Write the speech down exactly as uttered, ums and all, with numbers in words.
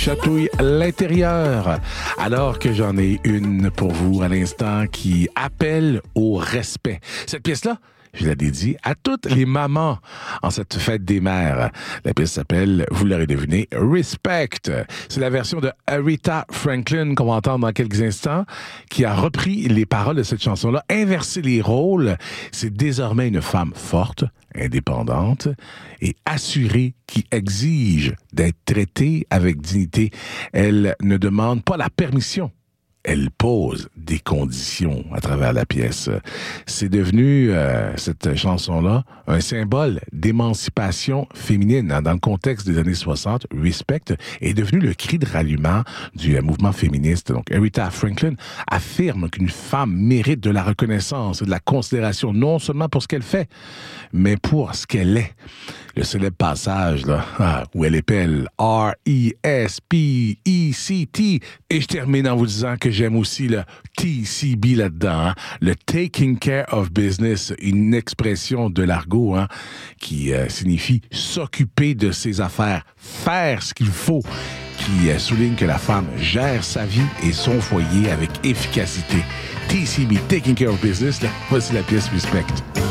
Chatouille l'intérieur, alors que j'en ai une pour vous à l'instant qui appelle au respect. Cette pièce-là, je la dédie à toutes les mamans en cette fête des mères. La pièce s'appelle, vous l'aurez deviné, Respect. C'est la version de Aretha Franklin qu'on va entendre dans quelques instants, qui a repris les paroles de cette chanson-là, inversé les rôles. C'est désormais une femme forte, indépendante et assurée qui exige d'être traitée avec dignité. Elle ne demande pas la permission. Elle pose des conditions à travers la pièce. C'est devenu, euh, cette chanson-là, un symbole d'émancipation féminine. Dans le contexte des années soixante, Respect est devenu le cri de ralliement du euh, mouvement féministe. Donc, Aretha Franklin affirme qu'une femme mérite de la reconnaissance et de la considération, non seulement pour ce qu'elle fait, mais pour ce qu'elle est. Le célèbre passage, là, ah, où elle épelle R E S P E C T. Et je termine en vous disant que j'aime aussi le T C B là-dedans, hein? Le Taking Care of Business, une expression de l'argot hein, qui euh, signifie s'occuper de ses affaires, faire ce qu'il faut, qui euh, souligne que la femme gère sa vie et son foyer avec efficacité. T C B, Taking Care of Business, là, voici la pièce Respect.